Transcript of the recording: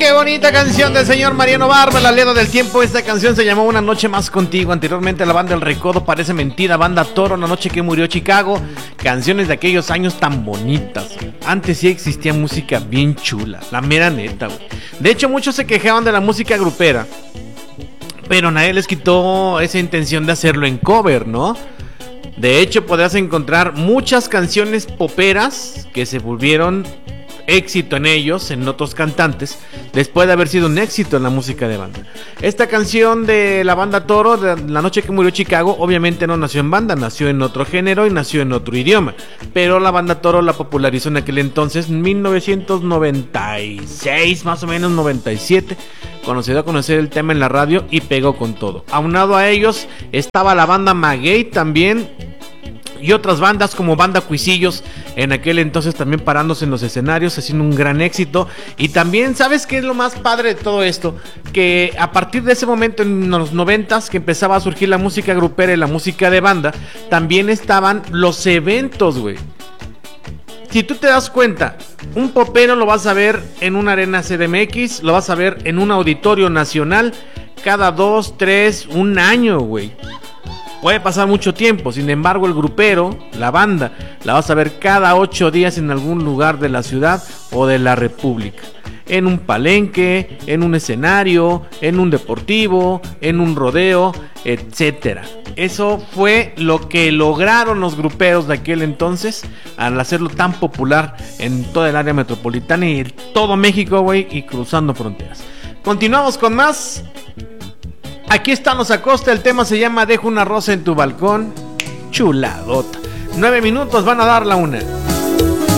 qué bonita canción del señor Mariano Barba, La Leda del Tiempo. Esta canción se llamó Una Noche Más Contigo. Anteriormente la banda El Recodo, Parece Mentira, Banda Toro, La Noche que Murió Chicago. Canciones de aquellos años tan bonitas, güey. Antes sí existía música bien chula, la mera neta, güey. De hecho, muchos se quejaban de la música grupera, pero nadie les quitó esa intención de hacerlo en cover, ¿no? De hecho, podrás encontrar muchas canciones poperas que se volvieron éxito en ellos, en otros cantantes, después de haber sido un éxito en la música de banda. Esta canción de la banda Toro, de La Noche que Murió Chicago, obviamente no nació en banda, nació en otro género y nació en otro idioma, pero la banda Toro la popularizó en aquel entonces, 1996, más o menos 97, cuando se dio a conocer el tema en la radio y pegó con todo. Aunado a ellos estaba la banda Maguey también, y otras bandas como Banda Cuisillos, en aquel entonces también parándose en los escenarios, haciendo un gran éxito. Y también, ¿sabes qué es lo más padre de todo esto? Que a partir de ese momento, en los 90s, que empezaba a surgir la música grupera y la música de banda, también estaban los eventos, güey. Si tú te das cuenta, un popero lo vas a ver en una arena CDMX, lo vas a ver en un auditorio nacional cada 2, 3, un año, güey. Puede pasar mucho tiempo, sin embargo el grupero, la banda, la vas a ver cada 8 días en algún lugar de la ciudad o de la república. En un palenque, en un escenario, en un deportivo, en un rodeo, etcétera. Eso fue lo que lograron los gruperos de aquel entonces al hacerlo tan popular en toda el área metropolitana y en todo México, güey, y cruzando fronteras. Continuamos con más. Aquí están los Acosta, el tema se llama Dejo una rosa en tu balcón. Chuladota. 9 minutos, van a dar la 1.